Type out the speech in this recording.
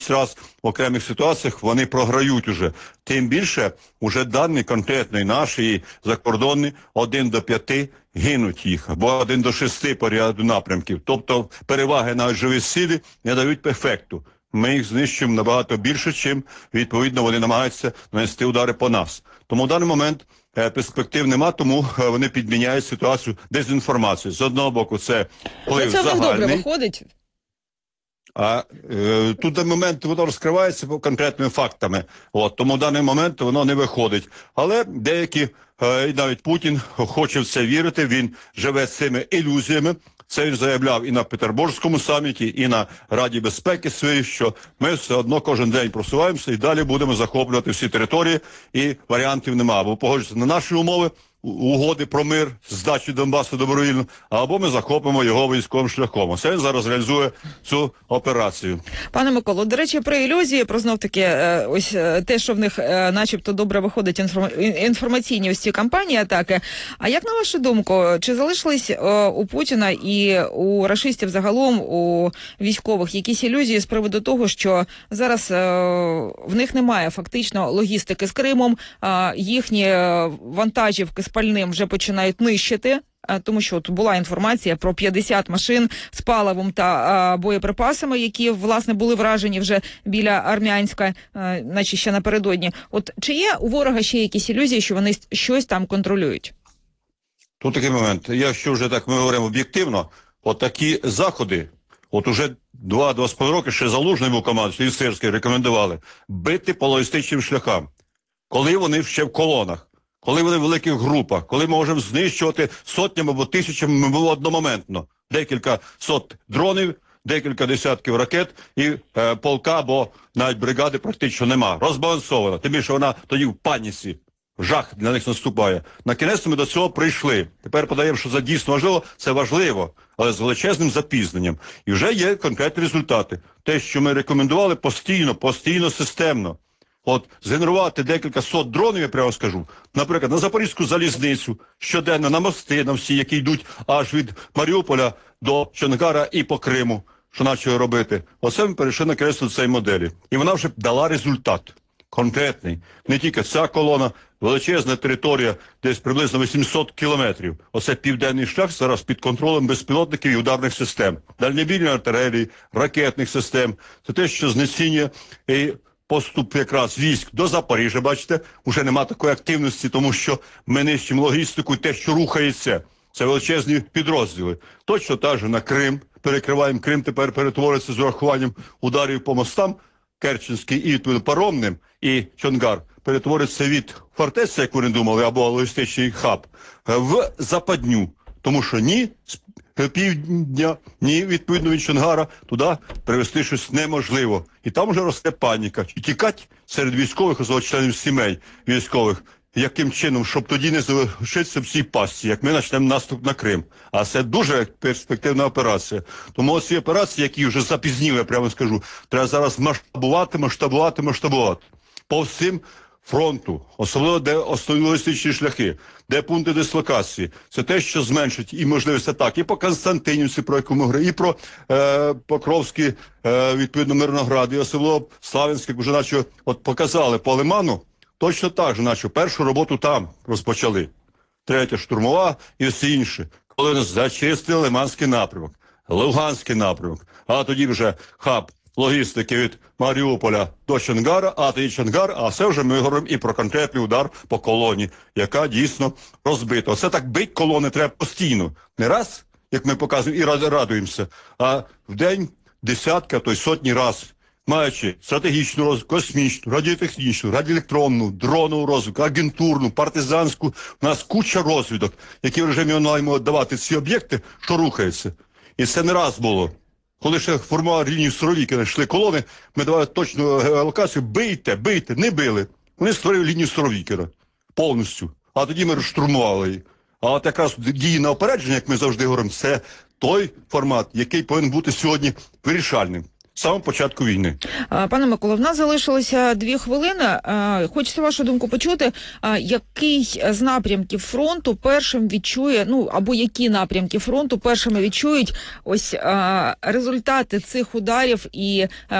раз в окремих ситуаціях вони програють уже. Тим більше, уже дані конкретної нашої закордонні 1 до 5 гинуть їх, або 1 до 6 по ряду напрямків. Тобто переваги на живі сили не дають ефекту. Ми їх знищуємо набагато більше, чим, відповідно, вони намагаються нанести удари по нас. Тому в даний момент перспектив нема, тому вони підміняють ситуацію дезінформацією. З одного боку, це вплив загальний. Це в них добре виходить? А тут на момент воно розкривається конкретними фактами. Тому в даний момент воно не виходить. Але деякі, і навіть Путін хоче в це вірити, він живе цими ілюзіями. Це він заявляв і на Петербурзькому саміті, і на Раді безпеки своїй, що ми все одно кожен день просуваємося і далі будемо захоплювати всі території, і варіантів нема. Або погоджуються на наші умови, угоди про мир, здачі Донбасу добровільно, або ми захопимо його військовим шляхом. Це він зараз реалізує цю операцію. Пане Миколо, до речі, про ілюзії, про знов-таки ось те, що в них начебто добре виходить інформаційні ось ці кампанії, атаки. А як на вашу думку, чи залишились у Путіна і у рашистів загалом, у військових, якісь ілюзії з приводу того, що зараз в них немає фактично логістики з Кримом, їхні вантажівки з пальним вже починають нищити, тому що от була інформація про 50 машин з паливом та боєприпасами, які, власне, були вражені вже біля Армянська, наче ще напередодні. От чи є у ворога ще якісь ілюзії, що вони щось там контролюють? Тут такий момент. Якщо вже так ми говоримо об'єктивно, от такі заходи, от уже 2-2,5 роки ще Залужний був командуючий, і Сирський рекомендували бити по логістичним шляхам. Коли вони ще в колонах, коли вони в великих групах, коли ми можемо знищувати сотнями або тисячами одномоментно. Декілька сот дронів, декілька десятків ракет і полка або навіть бригади практично нема. Розбалансовано. Тим більше вона тоді в паніці. Жах на них наступає. На кінець ми до цього прийшли. Тепер подаємо, що це дійсно важливо. Це важливо, але з величезним запізненням. І вже є конкретні результати. Те, що ми рекомендували постійно, системно. От, згенерувати декілька сот дронів, я прямо скажу, наприклад, на Запорізьку залізницю, щоденно на мости, на всі, які йдуть аж від Маріуполя до Чонгара і по Криму, що почали робити. Оце ми перейшли на кресло цієї моделі. І вона вже дала результат конкретний. Не тільки ця колона, величезна територія, десь приблизно 800 кілометрів. Оце південний шлях зараз під контролем безпілотників і ударних систем. Дальнобійної артилерії, ракетних систем. Це те, що знецінює і поступ якраз військ до Запоріжжя, бачите, вже нема такої активності, тому що ми нищимо логістику і те, що рухається. Це величезні підрозділи. Точно так же на Крим, перекриваємо Крим, тепер перетвориться з урахуванням ударів по мостам, Керченський і відповідно паромним, і Чонгар перетвориться від фортеці, як вони думали, або логістичний хаб, в западню. Тому що ні півдня, ні відповідно від Чонгара туди привезти щось неможливо. І там вже росте паніка. І тікать серед військових, особливо членів сімей військових, яким чином, щоб тоді не залишитися в цій пастці, як ми почнемо наступ на Крим. А це дуже перспективна операція. Тому ці операції, які вже запізніли, я прямо скажу, треба зараз масштабувати. По всім фронту, особливо де основні логістичні шляхи, де пункти дислокації. Це те, що зменшить і можливість атак і по Константинівці, про яку ми говорили, і про Покровський, відповідно, Мирноград, і особливо Славянський, вже наче от показали по Лиману, точно так же, наче першу роботу там розпочали. Третя штурмова і всі інші. Коли нас зачистили Лиманський напрямок, Луганський напрямок, а тоді вже хаб логістики від Маріуполя до Чонгара, а тоді Чонгар, а це вже ми говоримо і про конкретний удар по колоні, яка дійсно розбита. Оце так бить колони треба постійно. Не раз, як ми показуємо, і радуємося, а в день десятки, а то й сотні раз, маючи стратегічну розвитку, космічну, радіотехнічну, радіоелектронну, дронову розвитку, агентурну, партизанську. У нас куча розвідок, які в режимі онлайн можуть давати ці об'єкти, що рухаються. І це не раз було. Коли ще формували лінію Суровікіна, йшли колони, ми давали точну локацію, бийте, не били. Вони створили лінію Суровікіна повністю, а тоді ми розштурмували її. А от якраз дії на опередження, як ми завжди говоримо, це той формат, який повинен бути сьогодні вирішальним. З самого початку війни. Пане Миколо, в нас залишилося 2 хвилини. Хочеться вашу думку почути, який з напрямків фронту першим відчує, або які напрямки фронту першими відчують ось результати цих ударів і